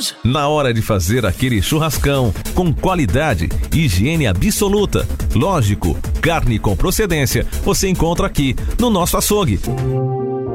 Jones. Na hora de fazer aquele churrascão, com qualidade e higiene absoluta. Lógico, carne com procedência, você encontra aqui no nosso açougue.